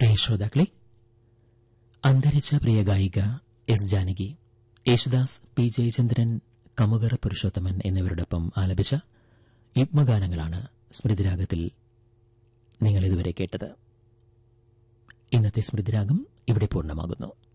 പ്രിയ ശ്രോതാക്കളെ, അന്തരിച്ച പ്രിയ ഗായിക എസ് ജാനകി, യേശുദാസ്, പി ജയചന്ദ്രൻ, കമുകറ പുരുഷോത്തമൻ എന്നിവരോടൊപ്പം ആലപിച്ച യുഗ്മഗാനങ്ങളാണ് സ്മൃതിരാഗത്തിൽ നിങ്ങൾ ഇതുവരെ കേട്ടത്. ഇന്നത്തെ സ്മൃതിരാഗം ഇവിടെ പൂർണ്ണമാകുന്നു.